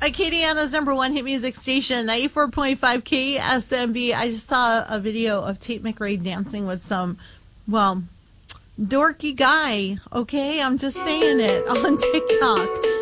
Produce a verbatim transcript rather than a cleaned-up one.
Acadiana's number one hit music station, ninety-four point five K S M B. I just saw a video of Tate McRae dancing with some, well, dorky guy. Okay, I'm just saying it on TikTok.